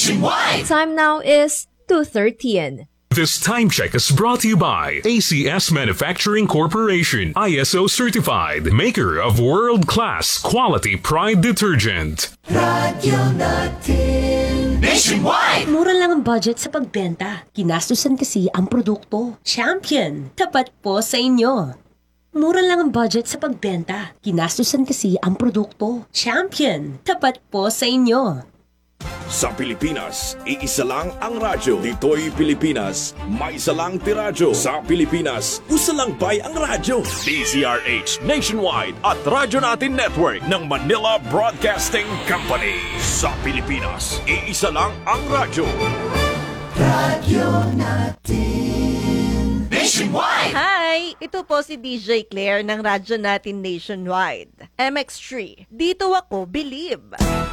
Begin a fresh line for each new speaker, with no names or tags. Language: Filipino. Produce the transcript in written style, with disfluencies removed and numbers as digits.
Nationwide!
Time now is 2:13.
This time check is brought to you by ACS Manufacturing Corporation, ISO certified, maker of world-class quality Pride detergent.
Radyo natin Nationwide!
Mura lang ang budget sa pagbenta. Ginastusan kasi ang produkto. Champion, tapat po sa inyo. Mura lang ang budget sa pagbenta. Ginastusan kasi ang produkto. Champion, tapat po sa inyo.
Sa Pilipinas, iisa lang ang radyo. Dito'y Pilipinas, may isa lang tiradyo. Sa Pilipinas, usa lang bay ang radyo. DZRH Nationwide at Radyo Natin Network ng Manila Broadcasting Company. Sa Pilipinas, iisa lang ang radyo.
Radyo natin Nationwide!
Hi! Ito po si DJ Claire ng Radyo Natin Nationwide. MX3. Dito ako believe.